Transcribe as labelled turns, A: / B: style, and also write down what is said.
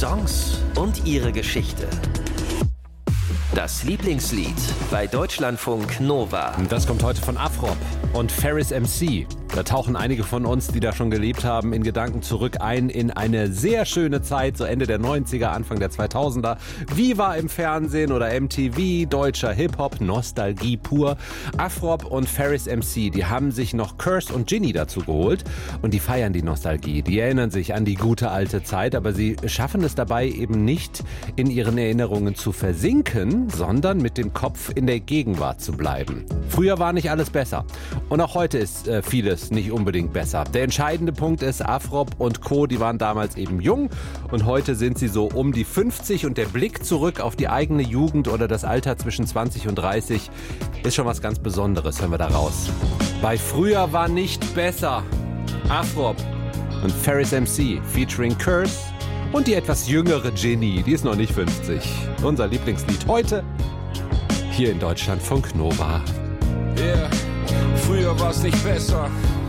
A: Songs und ihre Geschichte. Das Lieblingslied bei Deutschlandfunk Nova.
B: Das kommt heute von Afrop und Ferris MC. Da tauchen einige von uns, die da schon gelebt haben, in Gedanken zurück in eine sehr schöne Zeit, so Ende der 90er, Anfang der 2000er. Viva im Fernsehen oder MTV, deutscher Hip-Hop, Nostalgie pur. Afrop und Ferris MC, die haben sich noch Curse und Ginny dazu geholt und die feiern die Nostalgie. Die erinnern sich an die gute alte Zeit, aber sie schaffen es dabei eben nicht, in ihren Erinnerungen zu versinken, sondern mit dem Kopf in der Gegenwart zu bleiben. Früher war nicht alles besser und auch heute ist vieles nicht unbedingt besser. Der entscheidende Punkt ist, Afrop und Co., die waren damals eben jung und heute sind sie so um die 50 und der Blick zurück auf die eigene Jugend oder das Alter zwischen 20 und 30 ist schon was ganz Besonderes, hören wir da raus. Bei Früher war nicht besser. Afrop und Ferris MC featuring Curse und die etwas jüngere Ginny, die ist noch nicht 50. Unser Lieblingslied heute hier in Deutschlandfunk Nova.
C: Yeah, früher war's nicht besser.